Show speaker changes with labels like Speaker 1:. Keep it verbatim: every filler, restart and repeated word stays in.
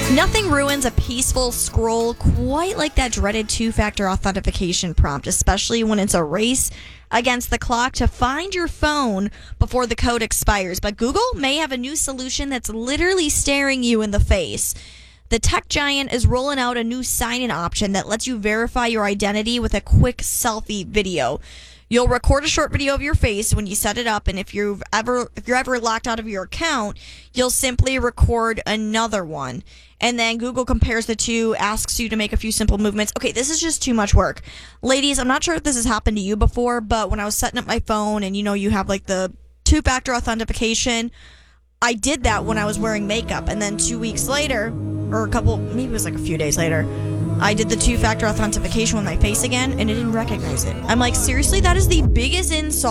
Speaker 1: Nothing ruins a peaceful scroll quite like that dreaded two-factor authentication prompt, especially when it's a race against the clock to find your phone before the code expires. But Google may have a new solution that's literally staring you in the face. The tech giant is rolling out a new sign-in option that lets you verify your identity with a quick selfie video. You'll record a short video of your face when you set it up, and if you've ever if you're ever locked out of your account, you'll simply record another one. And then Google compares the two, asks you to make a few simple movements. Okay, this is just too much work. Ladies, I'm not sure if this has happened to you before, but when I was setting up my phone and you know you have like the two-factor authentication, I did that when I was wearing makeup, and then two weeks later, or a couple, maybe it was like a few days later, I did the two-factor authentication with my face again, and it didn't recognize it. I'm like, seriously? That is the biggest insult